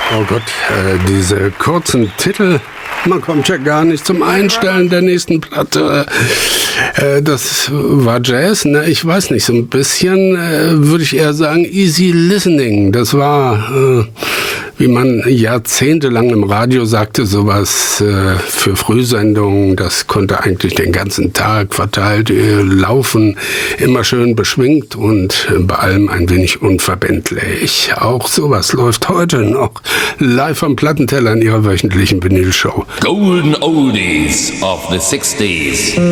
Oh Gott, diese kurzen Titel, man kommt ja gar nicht zum Einstellen der nächsten Platte. Das war Jazz, ne? Ich weiß nicht, so ein bisschen würde ich eher sagen easy listening. Das war, wie man jahrzehntelang im Radio sagte, sowas für Frühsendungen. Das konnte eigentlich den ganzen Tag verteilt laufen, immer schön beschwingt und bei allem ein wenig unverbindlich. Auch sowas läuft heute noch live am Plattenteller in ihrer wöchentlichen Vinylshow. Golden Oldies of the 60s.